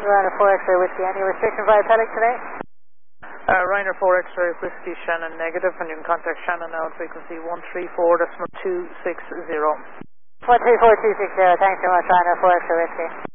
Ryder 4 X-ray Whiskey. Any restriction via Pelic today? Ryder 4 X-ray Whiskey Shannon negative, and you can contact Shannon now at frequency 134.260. 134.260, thanks very much, Ryder 4 X-ray Whiskey.